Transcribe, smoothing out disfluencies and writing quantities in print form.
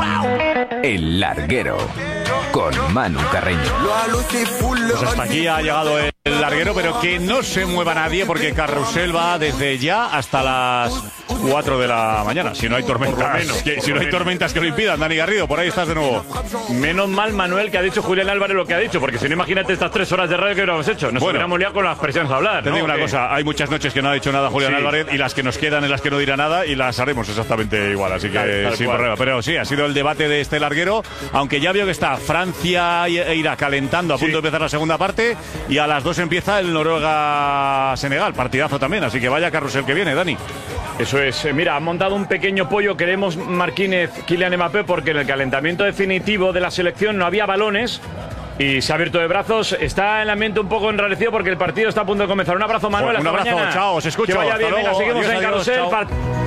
El Larguero, con Manu Carreño. Pues hasta aquí ha llegado el larguero, pero que no se mueva nadie porque Carrusel va desde ya hasta las 4 de la mañana. Si no hay tormentas, si no hay tormentas que lo impidan. Dani Garrido, por ahí estás de nuevo. Menos mal, Manuel, que ha dicho Julián Álvarez lo que ha dicho, porque si no, imagínate estas 3 horas de radio que hubiéramos hecho. Nos hubiéramos liado con las presiones a hablar. Te digo una cosa, hay muchas noches que no ha dicho nada Julián Álvarez y las que nos quedan en las que no dirá nada y las haremos exactamente igual, así que sin problema. Pero sí, ha sido el debate de este larguero, aunque ya veo que está Francia e Irak calentando, a punto de empezar la segunda parte, y a las 2 empieza el Noruega-Senegal, partidazo también, así que vaya carrusel que viene, Dani. Eso es, mira, han montado un pequeño pollo, queremos Marquínez, Kylian Mbappé, porque en el calentamiento definitivo de la selección no había balones y se ha abierto de brazos. Está el ambiente un poco enrarecido porque el partido está a punto de comenzar. Un abrazo, Manuel. Un abrazo, chao, os escucho. Que vaya bien, venga, seguimos en Carrusel.